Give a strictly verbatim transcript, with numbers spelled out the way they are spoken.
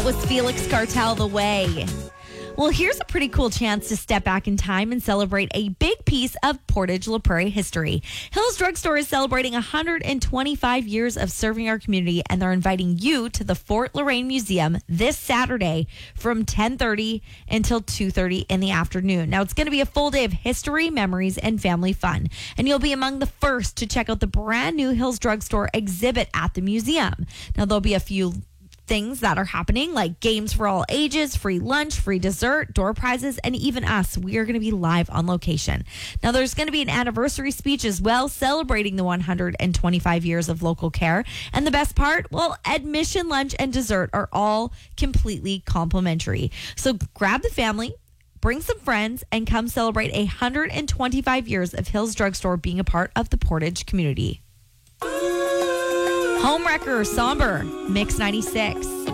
That was Felix Cartel, The Way. Well, here's a pretty cool chance to step back in time and celebrate a big piece of Portage La Prairie history. Hills Drugstore is celebrating one hundred twenty-five years of serving our community, and they're inviting you to the Fort Loraine Museum this Saturday from ten thirty until two thirty in the afternoon. Now, it's going to be a full day of history, memories, and family fun, and you'll be among the first to check out the brand new Hills Drugstore exhibit at the museum. Now, there'll be a few things that are happening, like games for all ages, free lunch, free dessert, door prizes, and even us. We are going to be live on location. Now, there's going to be an anniversary speech as well, celebrating the one hundred twenty-five years of local care. And the best part, well, admission, lunch, and dessert are all completely complimentary. So grab the family, bring some friends, and come celebrate one hundred twenty-five years of Hills Drugstore being a part of the Portage community. Homewrecker, Somber, Mix ninety-six.